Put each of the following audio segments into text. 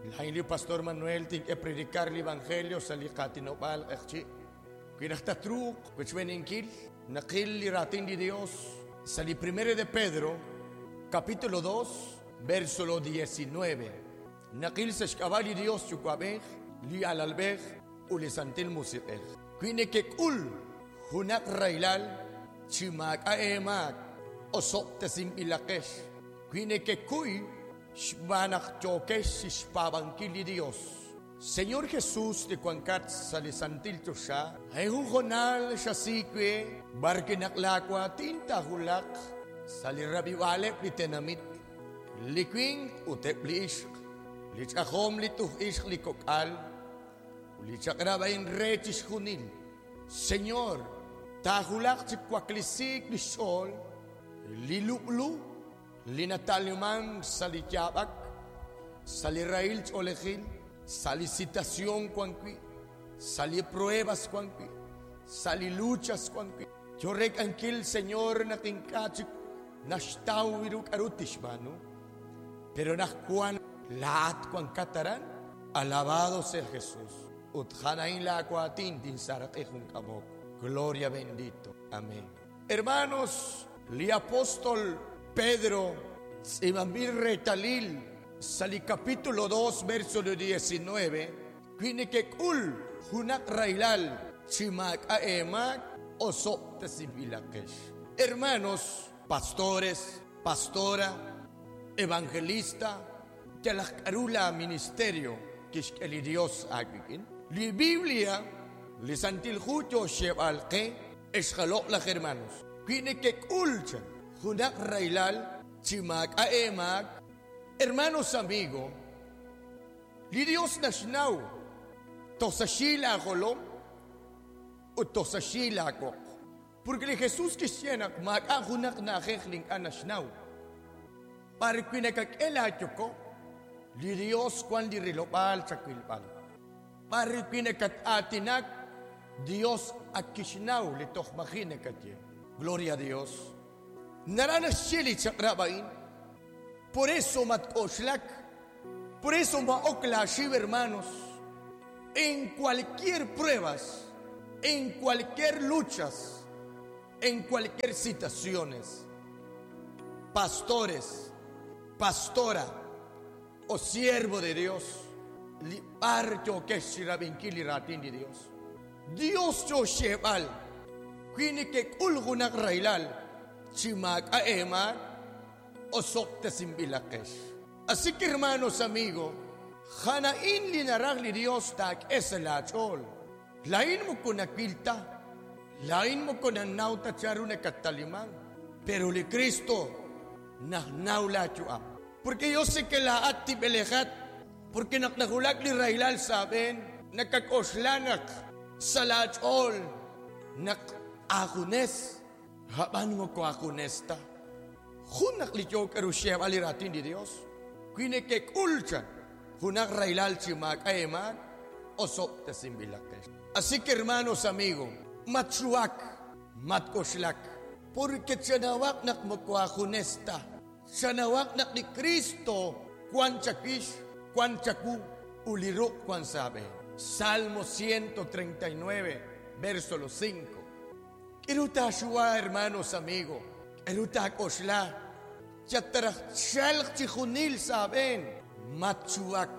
Lain Pastor Manuel ting que predicar el evangelio sa likatinopal ekchi. Kinahtatruk, kuchweninkil, nakil ratin di Dios. Sa li 1 de Pedro, capítulo 2, versículo 19. Nakil sa shkabali Dios chukwabeh, li alalbeh, ulisantil musibeh. Kinekekul, hunak railal, chimak aemak, osok tasim ilakesh. Kinekekuy, shbanak chokesh, shpabangkil di Dios. Señor Jesús de Cuancat salisantil to siya, ay hukonal siya sikwe, barkinaklakwa tinta hulak, salirabiwalep li tenamit, likwing utep li ishk, lichakom li tuh ishk li kokal, lichakrabayin rechis hunil. Señor, tahulak si kwaklisik li sol, liluklu, linatalyuman salityabak, salirail olechil, sali citación cuanqui, sali pruebas cuanqui, sali luchas cuanqui. Yo recankil Señor na tingkachik nashtaw wiruk arutishmanu, pero nakkuan lahat kuan kataran, alabado sea Jesús. Uthanain la akuatin din sarakehun kamok. Gloria bendito. Amén. Hermanos, li apóstol Pedro, imamir retalil, Sali capítulo 2, versículo 19, Quinekekul, hunak railal, chimak aemak, osop tasibilakesh. Hermanos, pastores, pastora, evangelista, que la carula ministerio, que es el Dios agikin. La Biblia, le santil juto shebalke, es jalok la hermanos. Quinekekul, hunak railal, chimak aemak, hermanos amigos, li Dios nashnaw, tosashila kolom, o tosashila kok. Porque li Jesús kisyanak, makahunak na kekling anashnaw. Para pinakakela ko, li Dios kwan di rilopal sa kilpal. Para pinakatatinak, Dios akishnaw li tokmakinakatye. Gloria a Dios. Naranashili sa krabain. Por eso matkoshlak, por eso maoklashiv, hermanos, en cualquier pruebas, en cualquier luchas, en cualquier situaciones, pastores, pastora o siervo de Dios, liparcho que shirabinkili ratin de Dios. Dios yo shebal, quini que kulgunak railal, chimak aemar, o sokta simbilakesh. Así que hermanos, amigos, hanain linaragli Dios tak esalachol. Lain mo ko nakilta, lain mo ko nanauta charune katalimang, pero li Cristo nahnaula chuam. Porque yo sé que la ati belehat, porque naknahulak li railal saben, nakakoslanak salachol, nakakunes, haban mo ko akunesta. Hunak liyo karusya aliratin di Dios. Quinekek ulchan. Hunak railal chimak aemak. Osop tasimbilakesh. Así que hermanos, amigos, matsuak, matkoslak. Porque chanawak nak makwakunesta. Chanawak nak ni Cristo. Kwan chakish, kwan chaku, uliruk kwan sabe. Salmo 139, versículo 5. Kiruta shua, hermanos, amigos. Eruta kosla, chatarach shalch chichunil saben, matchuak,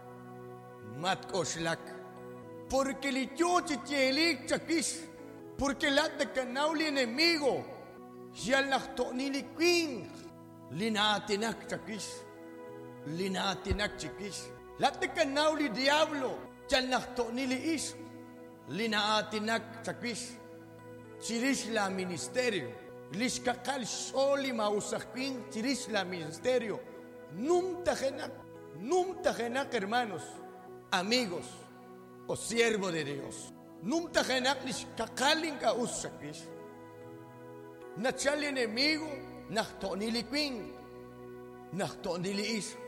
matkoslak, porque li yo chitielik chakish, porque la de canauli enemigo, yal nachtonili queen, linatinak chakish, linatinak chikish, la de canauli diablo, yal nachtonili ish, linatinak chakish, chirish la ministerio. Lishkakal soli mausakwin tiris la ministerio. Num tajenak, hermanos, amigos o siervo de Dios. Num tajenak lishkakalin ka usakish. Nachal enemigo, nachtonili quin, nachtonili is.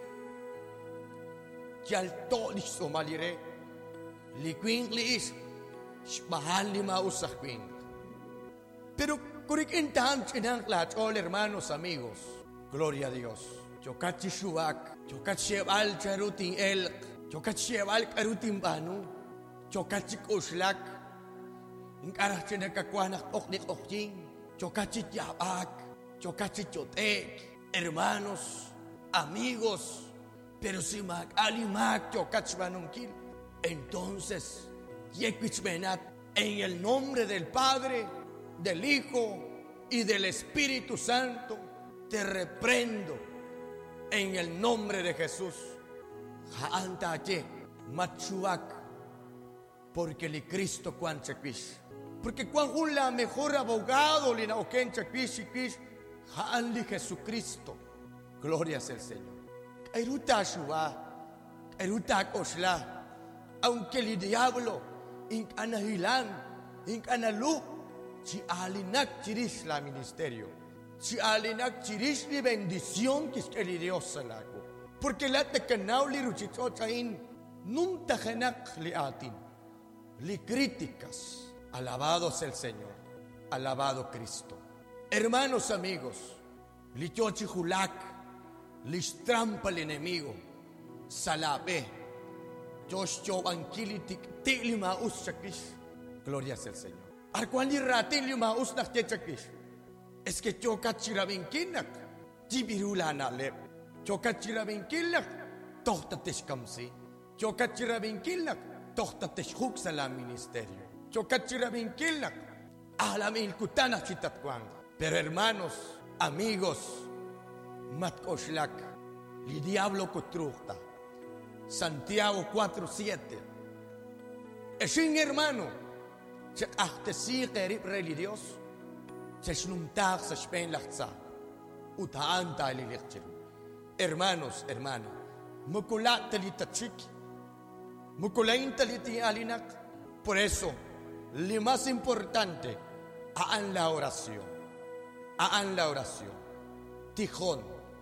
Yalto li somalire, li quin li is, shmahal li mausakwin. Pero kurikintahan chinang lachol, hermanos, amigos. Gloria a Dios. Chokat Shuak, chokat Shebal charutin elk, Chokachieval karutimbanu, chokachik uslak, inkarach nakakwanak oknik okjing, chokachik yabak, chokachik chotek, hermanos, amigos, pero si mag chokachmanungkil, entonces, yekwichmenat, en el nombre del Padre, del Hijo y del Espíritu Santo, te reprendo en el nombre de Jesús. Haantache, machuak, porque el Cristo cuan chakwish. Porque cuan un la mejor abogado le naoken chakwish, haan li Jesucristo. Gloria sea el Señor. Eruta shua, eruta osla, aunque el diablo, ink anahilan, ink analu, si alinak chiris la ministerio, si alinak chiris li bendición que es el Dios salago. Porque la tecanao li ruchichochain, num tajanak li atin, li críticas. Alabados el Señor, alabado Cristo. Hermanos, amigos, li chochihulak, li trampa el enemigo, salabe, chocho ankilitik, tilima uschakish. Gloria sea el Señor. Arcuan li ratin lima usnak chakish. Es que chokachirabinkinak, jibirulana lep. Chokachirabinkinak, tohtatesh kamsi. Chokachirabinkinak, tohtatesh huksa la ministerio. Chokachirabinkinak, alamil kutana chitatkuan. Pero hermanos, amigos, matkoshlak, li diablo kotrukta. Santiago 4:7. Eshin hermano, che achtesi gerib religios, che shnumtag sa spen lachtsa, utaanta li lichtchiru. Hermanos, hermanas, mukulat talitachik, mukulain taliti alinak. Por eso, lo más importante, hagan la oración. Hagan la oración. Tijón,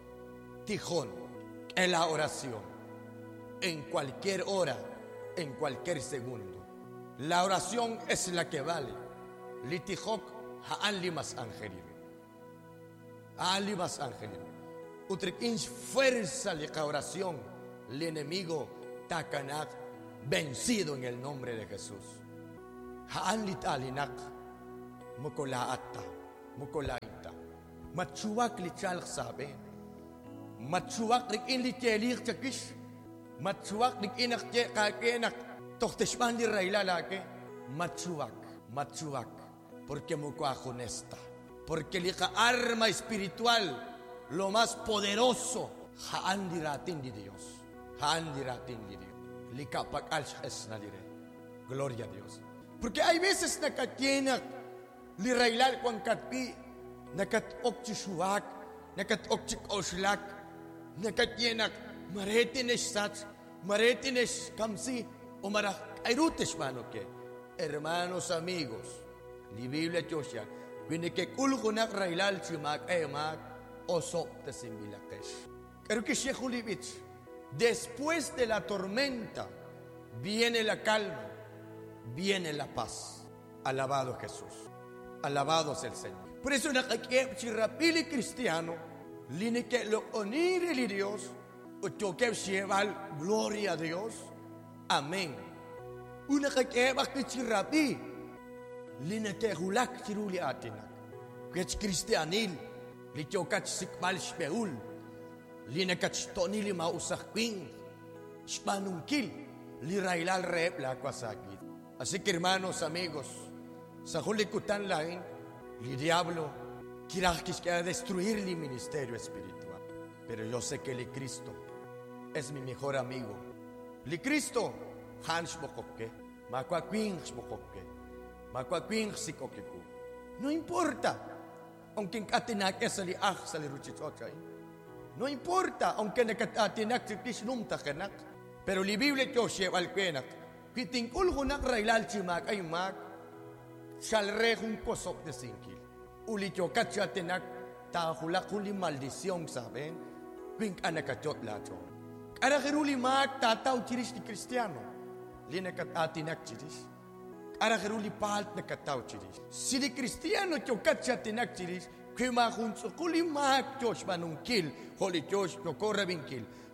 en la oración. En cualquier hora, en cualquier segundo. La oración es la que vale. Litijok, hagan limas angelino. Hagan limas angelino. Utrequins fuerza la oración, el enemigo takanat vencido en el nombre de Jesús. Haan litalinak, mukolaata, mukolaita, machuak lichal sabe, machuak likin lityelir chakish, machuak likinak kakenak, tohteshpan li railalake, machuak, porque mukuajo honesta, porque lika arma espiritual. Lo más poderoso, haan diratin di Dios. Haan diratin di Dios. Likapak alches na dire. Gloria a Dios. Porque hay veces nakatyenak, lirailal kwan katpi, nakatokchishuak, nakatokchikoslak, nakatyenak, maretinesh sats, maretinesh kamsi, o marak ayrutesh manoke. Hermanos, amigos, la Biblia Joshua, viene que kulhunak railal chimak emak, osopte simbilakesh. Pero que Shehulibich, después de la tormenta viene la calma, viene la paz. Alabado Jesús, alabado es el Señor. Por eso nakakep chirapili cristiano, line que lo onire li Dios, o chokep sheval gloria a Dios. Amén. Una kakep chirapi, line que hulak chiruli atinak, que es cristianil. Li chokach sikmal shpeul, li nekach toni li mausahquin, shpanungkil, li railal rep la kwasakit. Así que hermanos, amigos, sa hulikutan lain, li diablo, kirachkis que destruir li ministerio espiritual. Pero yo sé que li Cristo es mi mejor amigo. Li Cristo, hans mokokke, makwakwin shmokokke, makwakwin sikokiku. No importa. Aunque nakatinak esali sali ruchitochay. No importa, aunque nakatinak num takenak. Pero la Biblia Joshua alquenak. Kiting ulhunak railal chimak ay mak. Shalrehun kosok de sinkil. Ulityo katsatinak tahulak huli maldición saben. Quink anakachot lacho. Arajeruli mak tataw chiris ni cristiano. Linakatinak chiris. Arajeruli palt na kataw chiris. Sili cristiano chokacha tinak chiris. Kima junso kuli mak Josh manungkil. Holy Josh no korrabinkil.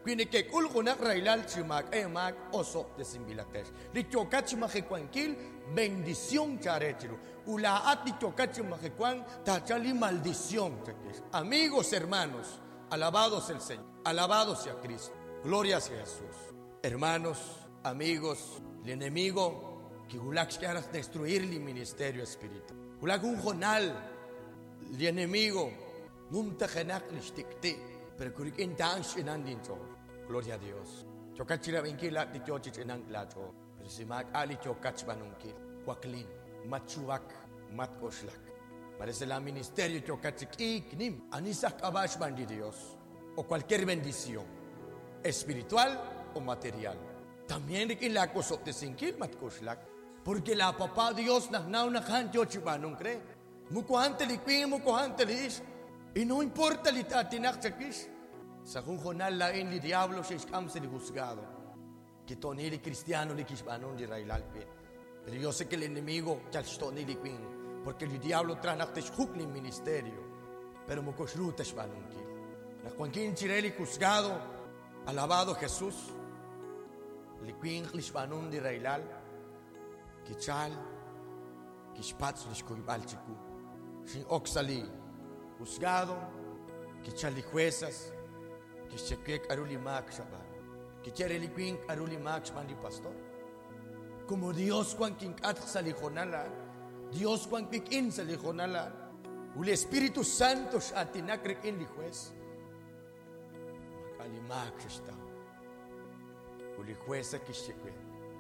Quindi que ulgunak railal chimak emak osok de simbilakesh. Lichokat chimakekwankil bendición charechiru. Ulaat lichokat chimakekwan tachali maldición chakesh. Amigos, hermanos, alabados el Señor, alabados sea Cristo. Gloria sea Jesús. Hermanos, amigos, el enemigo que ulak quieras destruir el ministerio espiritual. Ulak un jonal, el enemigo nunca genak listikti, pero kurikin tan shinandin chor. Gloria a Dios. Chokachira vinkila di chochich enang klacho. Pero si mag ali chokach banunkil. Kwaklin, machuak, matkoslak. Parece la ministerio chokachik iknim. Anisak abash bandi Dios. O cualquier bendición, espiritual o material. También rikin la kosok de sinkil matkoslak. Porque la papá Dios nagnau nakhan chochibanung kre. Mukuhante likwin, mukuhante lish. Y no importa li tatinak chakish. Sa kung jonal lain li diablo se escamse li juzgado. Que toni li cristiano li kishbanon li railalpe. Pero yo sé que el enemigo chalstoni li quin. Porque el diablo tranak teshuk li ministerio. Pero mokoshru teshbanon ki. Na kwankin chireli juzgado. Alabado Jesús. Li quin lishbanon li railal. Kichal. Kishpatz lishkuibal chiku. Shin oxali. Juzgado. Kichal li juezas. Que cheque arulimak shaban, que quiere liquin arulimak shaban di pastor. Como Dios cuan king at salijonala, Dios cuan king salijonala, el Espíritu Santo shatinak rekin di juez. Makalimak shasta, uli jueza que cheque.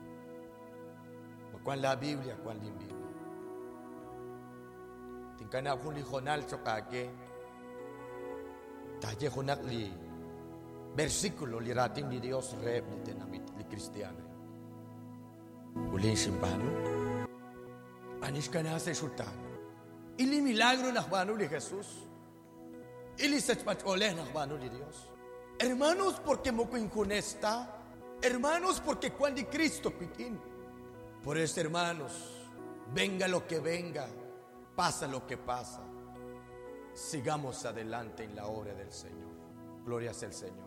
Cuan la Biblia, cuan la Biblia. Tinkana kun lijonal chokake, taje jonak li. Versículo li rating di Dios rep ni tenamit li cristiano. Ulin simpano. Anis kana sa sultan. Ili milagro nakbano li Jesús. Ili sachpachole nakbano li Dios. Hermanos, porque mo quinconesta. Hermanos, porque cuando Cristo piquín. Por eso, hermanos, venga lo que venga, pasa lo que pasa. Sigamos adelante en la obra del Señor. Gloria sea el Señor.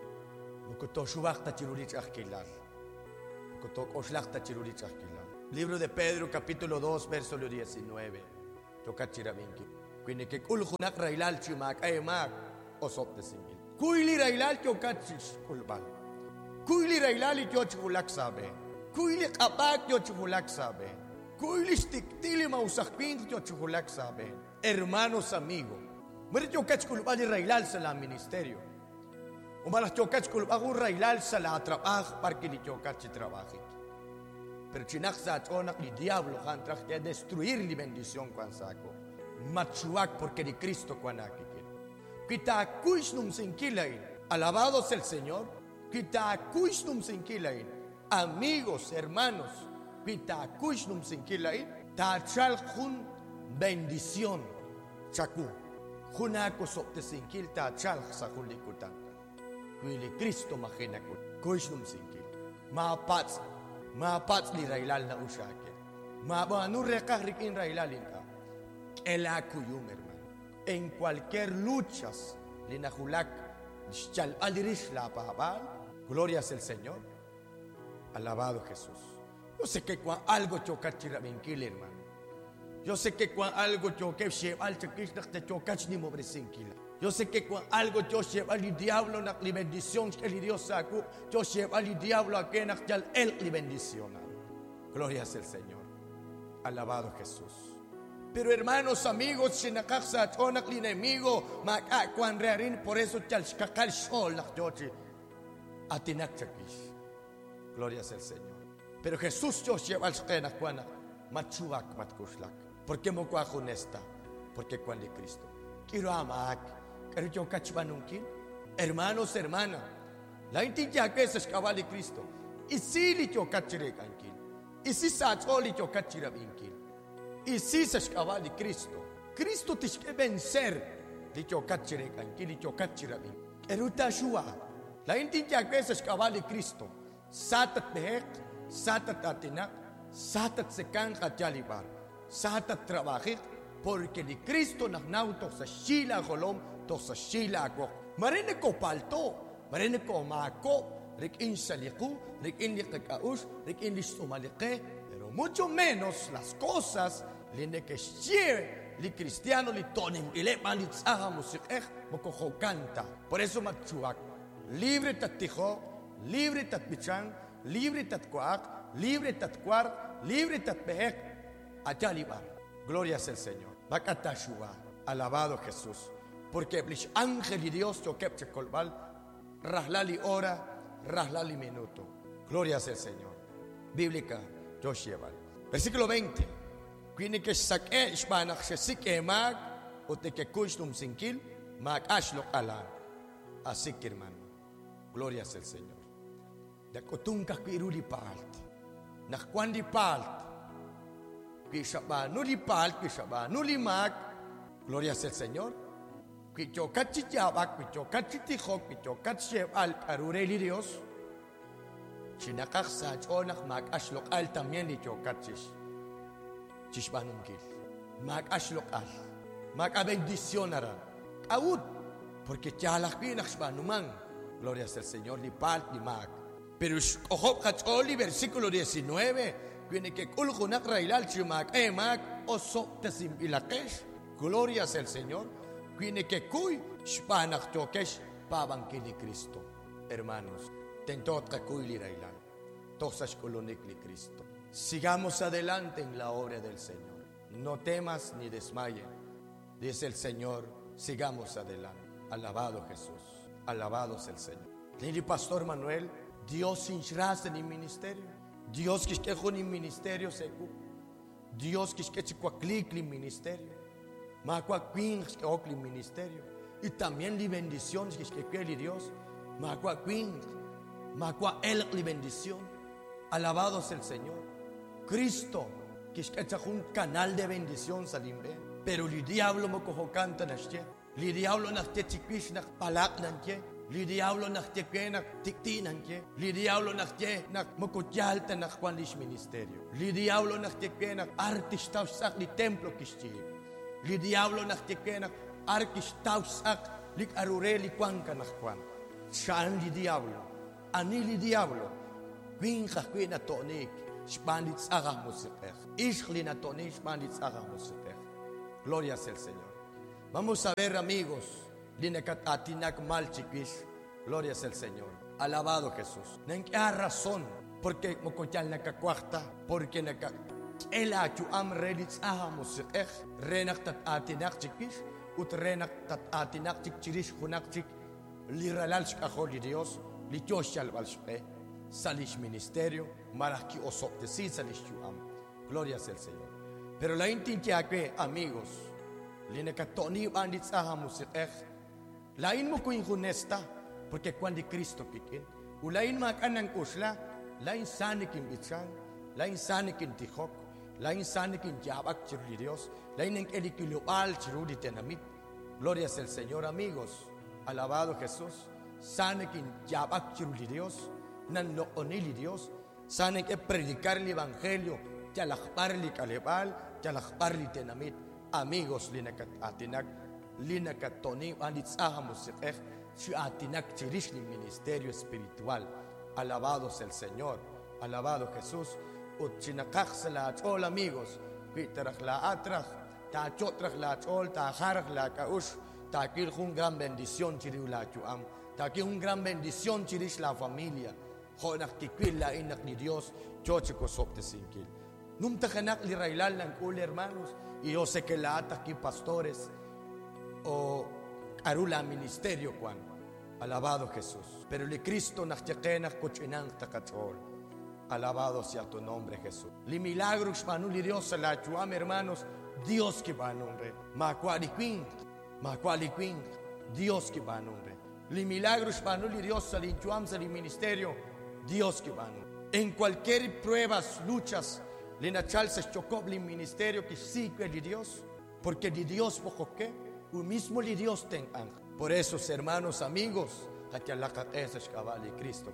Libro de Pedro, capítulo 2, verso 19. Quindi che kulhunak railal chimak aymak osop de singil. Kuili railal chokachis kulbal. Kuili railal chochulak sabe. Kuili kapak chochulak sabe. Kuili stiktili mausakpin chochulak sabe. Hermanos, amigos, mari chokach kulbal railal sa la ministerio. Umalas chokach kulbagu railal sa la trabajo para que li chokach trabaje. Pero chinak sa chonak li diablo han traje destruir li bendición kwan sako. Machuak porque ni Cristo kwan akike. Kita kuishnum sinkilain. Alabados el Señor. Kita kuishnum sinkilain. Amigos, hermanos. Kita kuishnum sinkilain. Ta chal jun bendición. Chaku. Junako sopte sinkil ta chal sa kulikutan. Kuili Cristo makina ko. Kuishnum sinkil. Mapats li railal na ushake. Mabanu rekahrikin railalin ka. El akuyum, hermano. En cualquier luchas, linahulak, shal alirish la pabal. Gloria es el Señor. Alabado Jesús. Yo sé que cuando algo chocachira vinkil, hermano. Yo sé que cuando algo choque al chakish te chocach ni mobresinkila. Yo sé que cuando algo yo lleva al diablo na li bendición que el Dios saco, yo lleva al diablo a que na él li bendiciona. Gloria es el Señor. Alabado Jesús. Pero hermanos, amigos, si nakaksa chonak li enemigo, makakwan rearin por eso chal kakal shol na chochi atinak chakish. Gloria es el Señor. Pero Jesús yo lleva al shkena kwana machuak matkuslak. ¿Por qué mo kwa honesta? Porque cuando de Cristo. Quiero amar. Hermanos, hermanas, la intinya que es cabal de Cristo. Y si li chocachire cankil. Y si sacho li chocachira vinkil. Y si se cabal de Cristo. Cristo te que vencer. Li chocachire cankil, li chocachira vinkil. Eruta shua. La intinya que es cabal de Cristo. Satat behek, satat atinak, satat sekan kachalibar, satat trabajik. Porque de Cristo nagnauto sa shila golom to sa shila ko. Marine ko palto. Marene ko mako, rikin saliku, rikin likakaush, rikin listumalique, pero mucho menos las cosas linde que shie li cristiano li tonim ile malit saha musikh moko canta. Por eso matchuak libre tatijo, libre tatbichan, libre tatquak, libre tatquar, libre tatbehek, atalibar. Gloria sea el Señor. Bakatashua, alabado Jesús. Porque blish ángel y Dios yo kepche kolbal, rahlali hora, rahlali minuto. Gloria sea el Señor. Bíblica, Joshua. Versículo 20. Quindi que saque ishbanach shesike mag, o te que kushtum sinkil, mag ashlo ala. Así que hermano, gloria sea el Señor. Da kotunka kiruli palt. Nach kwandi palt. Kishaba nuli palt, kishaba nuli mag. Gloria sea el Señor. Kicho kachitabak, kicho kachitijok, kicho kachiev al karureli Dios. Chinakach sa chonach mag ashlo al también dicho kachish. Chishbanungil. Mag ashlo al. Mag a bendicionarán. Aud. Porque chalach binach shbanuman. Gloria sea el Señor, ni palt ni mag. Pero Job Kacholi, versículo 19, viene que kuljunak railal chimak mag oso tesimbilakesh. Gloria sea el Señor. Viene que kuy shbanak tokesh pabankili Cristo. Hermanos, tentot kakuy li railal. Tosas kolonik li Cristo. Sigamos adelante en la obra del Señor. No temas ni desmayes. Dice el Señor, sigamos adelante. Alabado Jesús. Alabado sea el Señor. Lili Pastor Manuel, Dios sin en el ministerio. Dios que esquejo en el ministerio secu. Dios que esquecho clic en el ministerio. Macua queen que en el ministerio. Y también la bendición que esquecho Dios. Macua queen. Macua el la bendición. Alabado sea el Señor. Cristo que esquecho un canal de bendición salimbe. Pero el diablo me cojo canta nashe. El diablo nachte chiquish nak palak nanche. El diablo nachte nak tikti nanche. El diablo nachte nak mokotyalta nak kwanish ministerio. El diablo nachte nak artistaw sak li templo kishchi. El diablo nachte nak artistaw sak li arure li kwanka nak kwan. Shan el diablo. Ani el diablo. Kwinka kwina tonik. Shpanit saga musikech. Ishli na tonik shpanit saga musikech. Gloria sea el Señor. Vamos a ver, amigos, linekatatinak mal chiquish. Gloria sea el Señor. Alabado Jesús. Nenka razón, porque mokoyal nakakwachta, porque naka ela chuam redits ahamos renak tatatinak chiquish, ut renak tatatinak chichirish hunak chik liralal shkaholi Dios, lityoshal balshpe, salish ministerio, maraki osoptesi salish chuam. Gloria sea el Señor. Pero la intintia que, amigos, linekatoni bandits ahamos lain mo ko inhonesta, porque cuando Cristo pikin, ulain makanang usla, lain sanikin bitsan, lain sanikin tihok, lain sanikin jabak chiruli Dios, lain en elikilual chiruli tenamit. Gloria sea el Señor, amigos. Alabado Jesús. Sanikin jabak chiruli Dios, nan lo onili Dios, sanikin predicar el evangelio, talakparli kalebal, talakparli tenamit. Amigos, linekatinak, linekatoni, anitzahamus si atinak chirish ni ministerio espiritual. Alabado sea el Señor. Alabado Jesús. Uchinakach la achol, amigos. Pitarach la atrach, ta chotrach la achol, ta harach la kaush, ta aquí un gran bendición chiriu la chuam, ta aquí un gran bendición chirish la familia. Jonak tikwil la inak ni Dios, chochico sopte sinkil. Nunca janak li railal ng ul, hermanos. Y yo sé que la ata aquí pastores o arula ministerio cuan. Alabado Jesús. Pero li Cristo nachtekenak kochinang takachol. Alabado sea tu nombre, Jesús. Li milagros manuli Dios a la chuam, hermanos. Dios que va a nombre. Macuali queen. Dios que va a nombre. Li milagros manuli Dios a la chuam sa li ministerio. Dios que va a nombre. En cualquier pruebas, luchas, linachal se chocó el ministerio que sí que de Dios, porque de Dios poco que, un mismo de Dios tengan. Por eso, hermanos, amigos, Cristo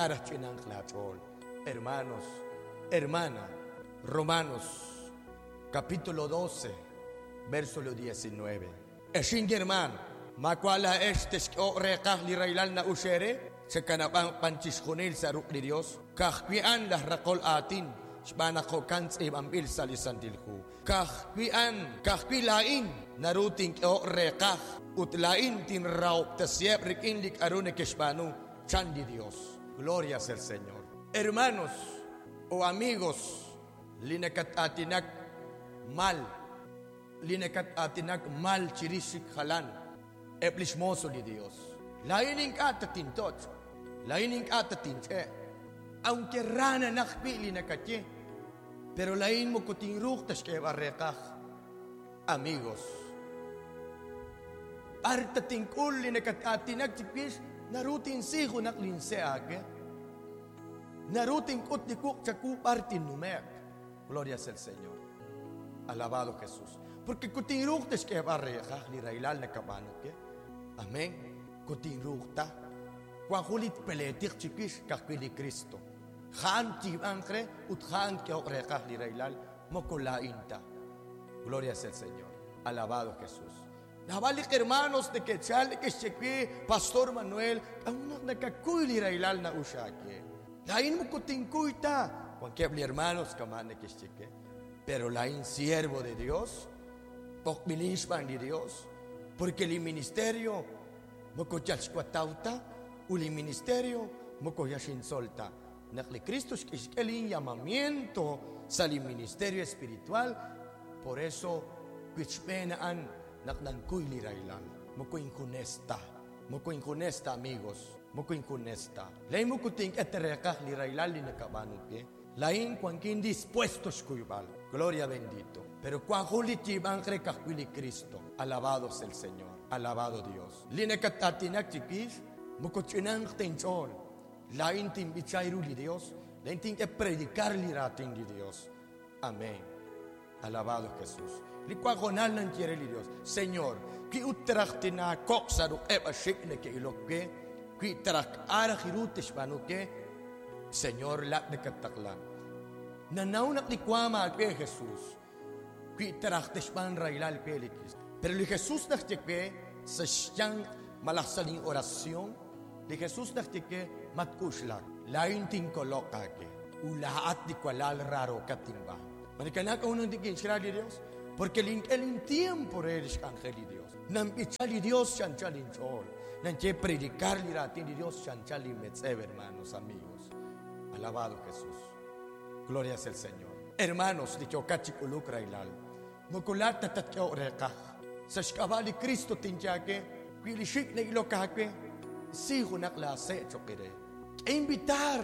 hermanos, hermana, Romanos, capítulo 12, verso 19. Hermano, Makwala estes o rekah li railal na usere. Sa kanapang panchiskunil sa ruk ni Diyos. Kahkwian lah rakol atin. Sibana ko kants ambil sa lisandilku. Kahkwilain. Naruting o rekah. Utlain tinraw. Tasyep rikinlik arune keshbanu. Chan di Dios. Gloria al Señor. Hermanos o amigos. Linakat atinak mal. Linakat atinak mal chirisik halan. Eplismoso di Dios. Laining katatintot. Laining katatinche. Aunque rana nakpili na katye. Pero lain mo kuting ruktas kaya barekah. Amigos. Artatingkul li nakatatinag tipis. Narutin siho naklinse ake. Narutin kut di kuk chaku partin numek. Gloria al Señor. Alabado Jesús. Porque kuting ruktas kaya barekah. Li railal na kabano ke. Amén. Kuting rukta. Kung kulit peletik chikis kakpili Kristo. Khan tibangre ut khan ke okrekah li railal mokulain ta. Gloria al Señor. Alabado Jesús. Nabalik hermanos de Quetzal que cheque Pastor Manuel ang nakakuy li railal na usyake. Lain mo kutingkuy ta. Kung kebli hermanos kaman que cheque. Pero lain siervo de Dios. Pokbilispan di Dios. Porque el ministerio mokuchach kwatauta. Uli ministerio mo koyashin solta. Nakli Cristo es el llamamiento sa ministerio espiritual. Por eso kuchpenaan naknan kuy lirailan. Mo ko inkunesta. Mo ko inkunesta amigos. Mo ko inkunesta. Lain mo kuting eterekah lirailan li nakabano ke. Lain kung kin dispuestos kuyubal. Gloria bendito. Pero kung hulit tibang krekah kuy Cristo. Alabados el Señor. Alabado Dios. Linekatatinak chikis. Mukochinang tenchol. Lain ting bichayru li Dios. Lain ting predicar li rating di Dios. Amén. Alabado Jesús. Likwagonal nan quiere li Dios. Señor, ki utrachtina koksaru eba shikne ke ilokke. Ki trak ara hirutish manuke. Señor, lak de kataklan. Nanaunak likwama ke Jesús. Ki traktish man railal pelikis. Pero li Jesús nakcheke sa siyang malaksaling orasyon. Di Jesús naktike matkuslak. Lain ting kolokake. Ulaat di kwalal raro katimba. Manikanak unang dikin sira di Dios. Porque el tiempo eres ángel di Dios. Nampichali Dios chanchalin chol. Nanche predicar li ratin di Dios chanchalin metzev, hermanos, amigos. Alabado Jesús. Gloria es el Señor. Hermanos, di chokachikuluk railal. Mukulat tatatyo reka. Sa shkabali Cristo tinjake. Kilishik na ilokake. Sigo na clase chokere. Invitar,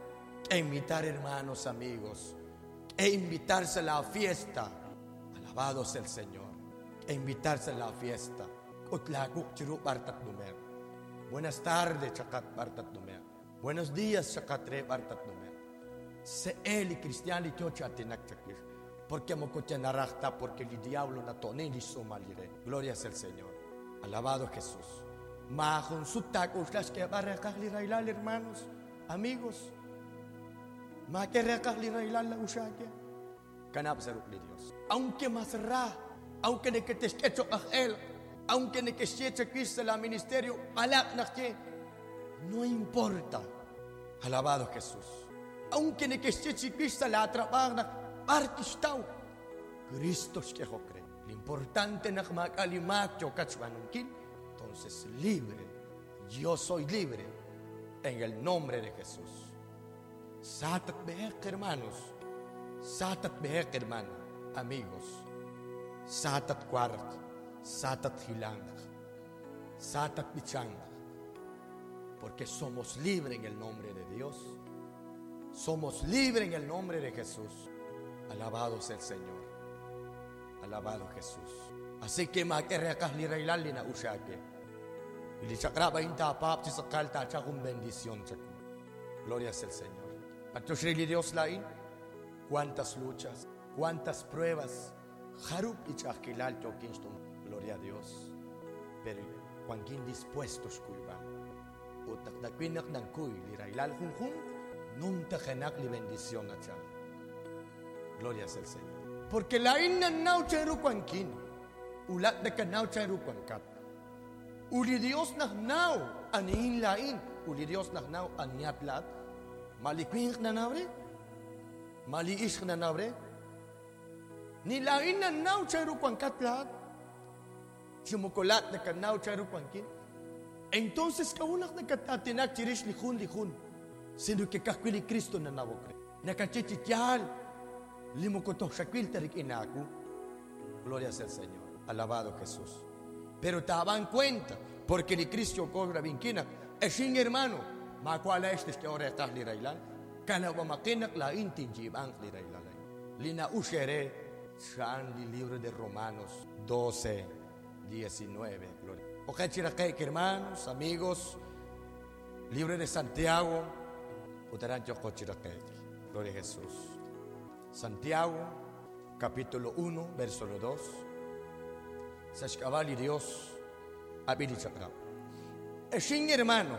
hermanos, amigos. Invitarse a la fiesta. Alabados el Señor. Invitarse a la fiesta. Utlakuk chiru bartat numer. Buenas tardes, chakat bartat numer. Buenos días, chakatre bartat numer. Se eli cristiani chocha tinak chakir. Porque mokocha narakta, porque el diablo na tonen y somalire. Gloria es el Señor. Alabado Jesús. Mahon sutak uslas que barrakah li railal, hermanos, amigos. Ma que rekah li railal la ushake. Kanap saruk li Dios. Aunque masra, aunque ne que teskecho él, aunque ne que shecha Cristo la ministerio, alak na que no importa. Alabado Jesús. Aunque ne que shecha Cristo la atrapar na partistau. Cristo que hokre. Lo importante na makalimak yo kachmanungkin. Entonces, libre. Yo soy libre. En el nombre de Jesús. Satat behek, hermanos. Satat behek, hermana. Amigos. Satat kwart. Satat hilang. Satat bichang. Porque somos libres en el nombre de Dios. Somos libres en el nombre de Jesús. Alabado sea el Señor. Alabado Jesús. Así que makerekas li railal li na usyake. Ili sakraba intapap si sakal tacha kung bendición chaku. Gloria es el Señor. Patrocini Dios lain. Cuántas luchas, cuántas pruebas. Harup y chakilal tokinstum. Gloria a Dios. Pero cuando dispuestos kuiba. Utak na kwinak ng kuy li railal kung nung takenak li bendición na chan. Gloria es el Señor. Porque lain na nau cheru kwankin. Ulat na ka nau cheru kwankat. Uli Dios nagnau aniin lain. Uli Dios nagnau aniatlat. Malikwing na nabre. Maliish na nabre. Nilain na nau charu kwang katlat. Chumukolat na kanau charu kwangkin. Entonces kaunak na katatinak chirish lihun. Sino que kakwili Cristo na nawokre. Nakachichityal. Limukoto shakwil tarik inaku. Gloria sea al Señor. Alabado Jesús. Pero te daban cuenta, porque ni Cristo cobra vinquina. Es sin hermano. Ma cual es que ahora estás lirailal. Canabamakinak la intinjiban lirailal. Lina ushere. Shan el libro de Romanos 12, 19. Gloria. Ojechirakek, hermanos, amigos. Libro de Santiago. Utarancho Kochirakek. Gloria a Jesús. Santiago, capítulo 1, verso 2. Sashkabali Dios. Abilichakra. Eshin hermano.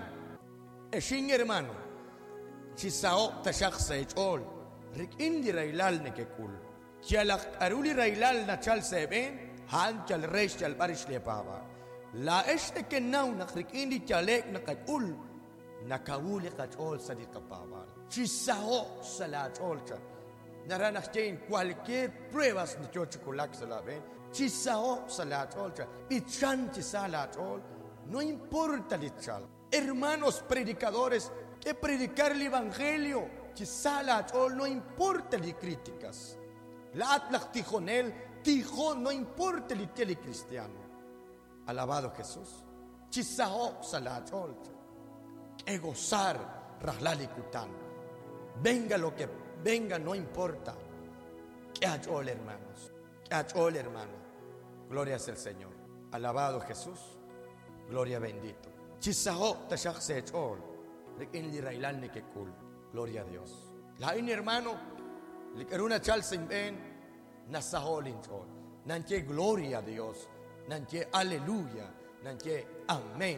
Chisao tashak seitol. Rik indi railal nekekul. Chalak aruli railal na chal seben. Han chal resh chal barish lepava. La este que nauna rik indi chalek nakakul. Nakawuli kachol sadikapava. Chisao salatol chal. Naranas tienen cualquier pruebas de chocolate se la ven. Chisao salatol chal. Ichan chisalatol. No importa lichal. Hermanos predicadores, que predicar el evangelio. Chisalatol no importa li críticas. La atlach tijonel, tijón no importa li tele cristiano. Alabado Jesús. Chisao salatol. Que gozar rahlali kutan. Venga lo que venga, no importa. Que achol, hermanos. Que achol, hermano. Gloria es el Señor. Alabado Jesús. Gloria bendito. Chisao tashak se achol. Lekin li railal ne que cool. Gloria a Dios. La in hermano. Likaruna chal sin ben. Nasahol in chol. Nanche gloria a Dios. Nanche aleluya. Nanche amén.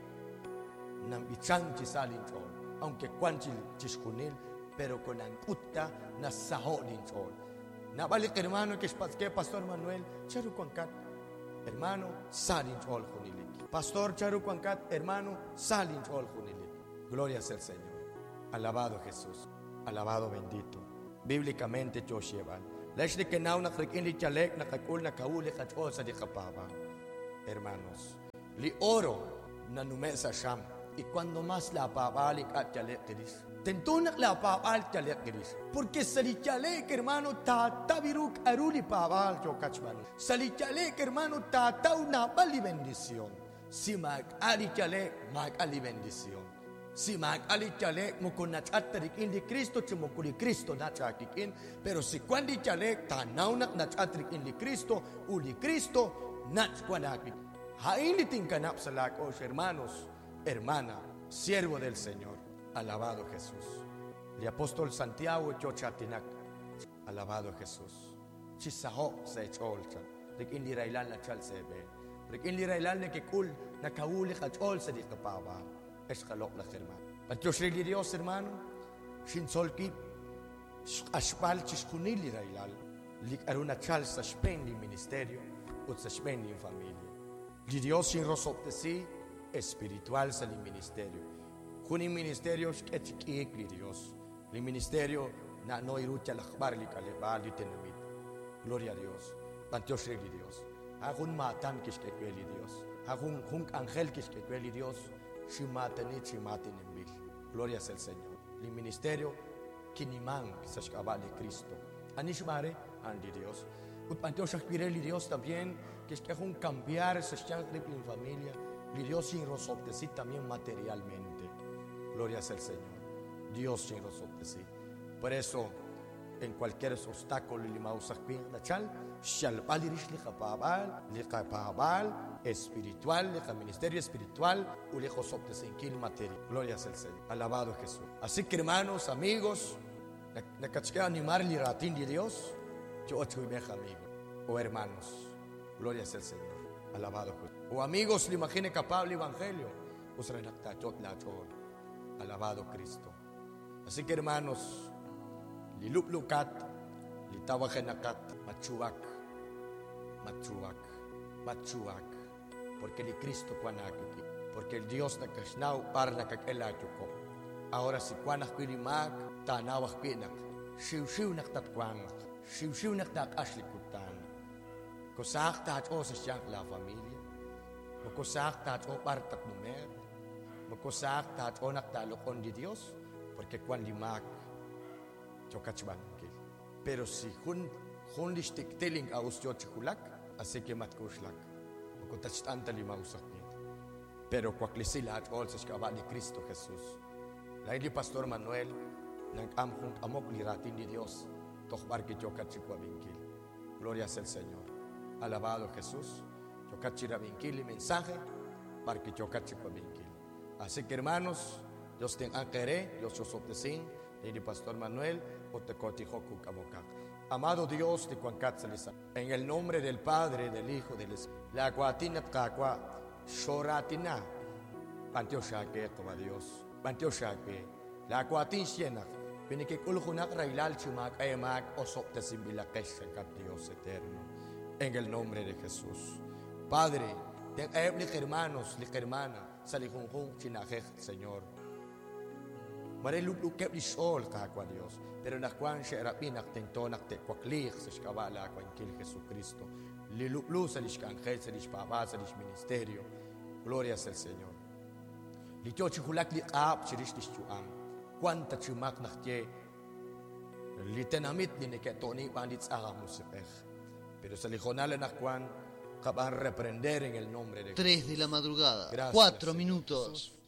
Nambichan chisal in chol. Aunque cuanchil chiskunil. Pero con ancuta na saholin chol. Nabalik hermano que Pastor Manuel charu kwankat. Hermano salin chol junilik. Pastor charu kwankat hermano salin chol junilik. Gloria sea el Señor. Alabado Jesús. Alabado bendito. Bíblicamente Joshevan. Leshli que nau na krikin li chalek na kakul na kauli kachol sa di kapaba. Hermanos, li oro na numesa sham. Y cuando más la papalik at chalek kedis. Tentunak la paal chalek gris. Porque salichalek hermano tatabiruk aruli paal yo kachman. Salichalek hermano una bali bendición. Si mag ali chalek mag ali bendición. Si mag ali chalek mo kunachat tarikin di Cristo chumokuli Cristo nachakikin. Pero si cuando chalek tanaunak nachatarikin di Cristo uli Cristo nachkwanakik. Hainitin kanap sa lakos hermanos, hermana, siervo del Señor. Alabado Jesús. El apóstol Santiago Chochatinak. Alabado Jesús. Chisaho se cholcha. Rikin li railan na chal sebe. Rikin li railan na kikul na kauli kachol se di kapaba. Eskalok na hermano. Patyoshri li Dios hermano. Shinsolki. Ashpal chiskunil li railal. Lik aruna chal sa spendi ministerio. Ut sa spendi familia. Li Dios sin rosoptesi espiritual sa li ministerio. Kuni ministerio que chiquik Dios. El ministerio na no irucha la khbar li kaleba li tenamit. Gloria a Dios. Pantios regli Dios. Agun matan que kweli Dios. Agun ángel que kweli Dios. Shimatani embil. Gloria es el Señor. El ministerio kinimang sa shkabali Cristo. Anishmare andi Dios. Ut pantios kweli Dios también que un cambiar sa shkabali en familia. Dios sin rosoptesi también materialmente. Gloria sea el Señor. Dios sin rosoptesi. Por eso, en cualquier obstáculo, espiritual, ministerio espiritual, gloria sea el Señor. Alabado Jesús. Así que hermanos, amigos, animar li ratín de Dios, yo ocho y meja amigo, o hermanos, gloria sea el Señor. Alabado Jesús. O amigos, le imagine capaz el evangelio, alabado Cristo. Así que hermanos, li luplukat, li tawakenakat, machuak, porque el Cristo cuanakiki, porque el Dios na kasnau parna kakelachuko. Ahora si cuanak kuilimak, tanawak pinak, shiw nak tatkwang, shiw nak takashlikutan. Kosak tat o sa siyang la familia, makosak tat o partat numer, makosak tat o naktalokon di Dios, porque cuan limak, chokachbangkil. Pero si hun listik tiling ausyo chikulak, así que matkuslak, makotachtan talima usakit. Pero kwaklisila at all sa skaba ni Cristo Jesús. Lain ni Pastor Manuel, nang amkong amok liratin ni Dios, tokbar ki chokat chikwabingkil. Gloria sea el Señor. Alabado Jesús. Chokat chirabingkil y mensaje, para que chokat chikwabingkil. Así que hermanos, Dios te anquere, Dios os obtecin, ni Pastor Manuel, o te cotijoku kamokak. Amado Dios de Cuancatzalisa, en el nombre del Padre, del Hijo, del Espíritu, la cuatina tkakwa, shoratina, panteo shake, toma Dios, panteo shake, la cuatin shienak, pinike kulhunak railal chumak, ayamak, o soptesin bilakesh, Dios eterno, en el nombre de Jesús. Padre, ten hermanos, hermana, salijunjun, chinajej, Señor. Mare lup kep di sol kakwa Dios, pero nakwan siya rapinak tentonak te kwaklik sa shkabala kwan kil Jesucristo. Liluplu sa lish kanghel, sa lish papa, sa lish ministerio. Gloria sea el Señor. Lityo chihulak li kaap chirish lish chuam. Kwanta chumak naktie. Litenamit ni neketoni pandit sa musipech. Pero sa lijonala nakwan kapan reprender en el nombre de 3 de la madrugada, Gracias, 4 Señor minutos. Jesús.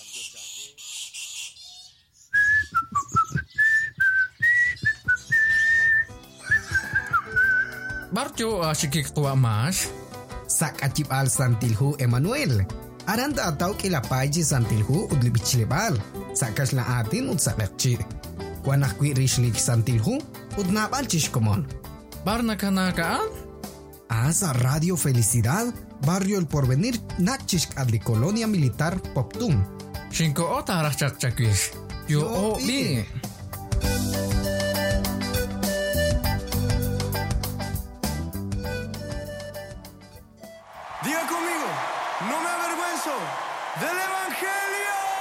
Barjo asyik tua mas. Sak acip al santilhu Emmanuel. Aranda ataw kilapay santilhu udlibichilibal. Sakas la atin ud sakakchi. Kuanak kwi rishlik santilhu udnabal chishkomon. Barna kanakaan? Asa Radio Felicidad, Barrio El Porvenir, Nachishk adli Colonia Militar Poptum. 5 otarah cak-cakis. Yo o bi. Diga conmigo, no me avergüenzo del Evangelio.